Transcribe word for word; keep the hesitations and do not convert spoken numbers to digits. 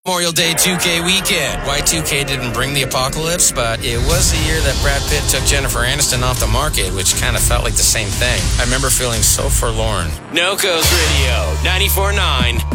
Memorial Day two K weekend. Y two K didn't bring the apocalypse, but it was the year that Brad Pitt took Jennifer Aniston off the market, which kind of felt like the same thing. I remember feeling so forlorn. No Coast Radio, ninety-four point nine